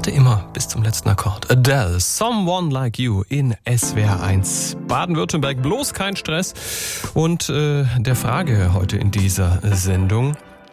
warte immer bis zum letzten Akkord. Adele, Someone Like You in SWR 1 Baden-Württemberg. Bloß kein Stress. Und der Frage heute in dieser Sendung,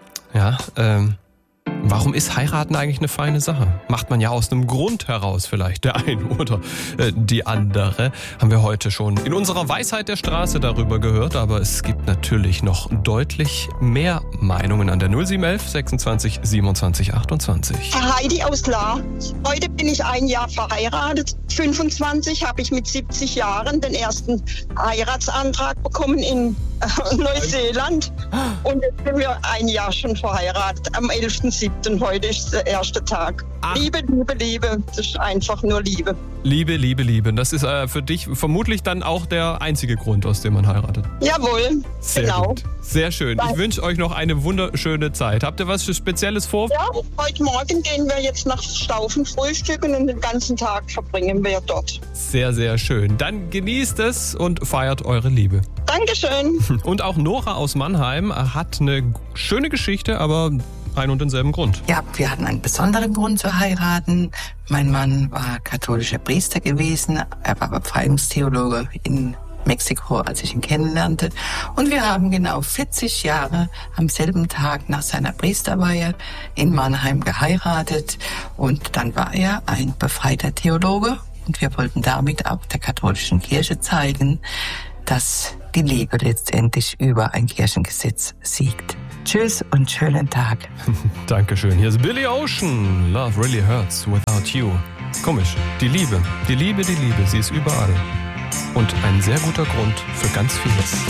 warum ist Heiraten eigentlich eine feine Sache? Macht man ja aus einem Grund heraus vielleicht, der ein oder die andere. Haben wir heute schon in unserer Weisheit der Straße darüber gehört, aber es gibt natürlich noch deutlich mehr Meinungen an der 0711 26 27 28. Heidi aus La. Heute bin ich ein Jahr verheiratet. 25 habe ich mit 70 Jahren den ersten Heiratsantrag bekommen in Neuseeland. Und jetzt sind wir ein Jahr schon verheiratet. Am 11.07. Heute ist der erste Tag. Ach. Liebe, Liebe, Liebe. Das ist einfach nur Liebe. Liebe, Liebe, Liebe. Das ist für dich vermutlich dann auch der einzige Grund, aus dem man heiratet. Jawohl, sehr genau. Gut. Sehr schön. Ich wünsche euch noch eine wunderschöne Zeit. Habt ihr was Spezielles vor? Ja, heute Morgen gehen wir jetzt nach Staufen frühstücken und den ganzen Tag verbringen wir dort. Sehr, sehr schön. Dann genießt es und feiert eure Liebe. Dankeschön. Und auch Nora aus Mannheim hat eine schöne Geschichte, aber einen und denselben Grund. Ja, wir hatten einen besonderen Grund zu heiraten. Mein Mann war katholischer Priester gewesen. Er war Befreiungstheologe in Mexiko, als ich ihn kennenlernte. Und wir haben genau 40 Jahre am selben Tag nach seiner Priesterweihe in Mannheim geheiratet. Und dann war er ein befreiter Theologe. Und wir wollten damit auch der katholischen Kirche zeigen, dass die Liebe letztendlich über ein Kirchengesetz siegt. Tschüss und schönen Tag. Dankeschön. Hier ist Billy Ocean. Love really hurts without you. Komisch. Die Liebe, sie ist überall. Und ein sehr guter Grund für ganz vieles.